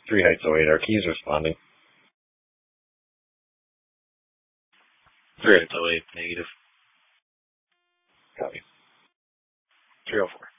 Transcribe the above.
3 heights 08, our key's responding. 3 heights 08, negative. Copy. 304.